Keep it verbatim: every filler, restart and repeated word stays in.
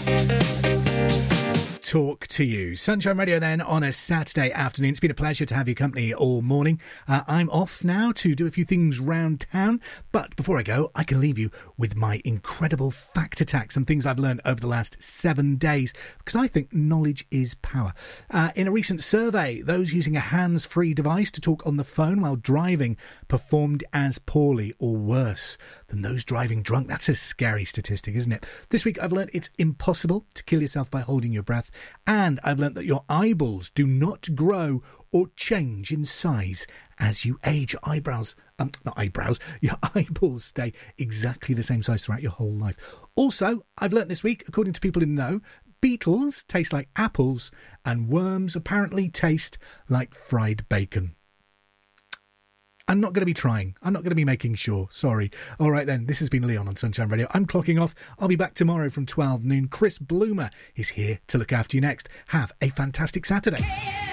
Talk to you. Sunshine Radio then on a Saturday afternoon. It's been a pleasure to have your company all morning. Uh, I'm off now to do a few things round town, but before I go, I can leave you with my incredible fact attack, some things I've learned over the last seven days, because I think knowledge is power. Uh, in a recent survey, those using a hands-free device to talk on the phone while driving performed as poorly or worse than those driving drunk. That's a scary statistic, isn't it? This week I've learned it's impossible to kill yourself by holding your breath. And I've learnt that your eyeballs do not grow or change in size as you age. Your eyebrows, um, not eyebrows, your eyeballs stay exactly the same size throughout your whole life. Also, I've learnt this week, according to people in the know, beetles taste like apples and worms apparently taste like fried bacon. I'm not going to be trying. I'm not going to be making sure. Sorry. All right, then. This has been Leon on Sunshine Radio. I'm clocking off. I'll be back tomorrow from twelve noon. Chris Bloomer is here to look after you next. Have a fantastic Saturday.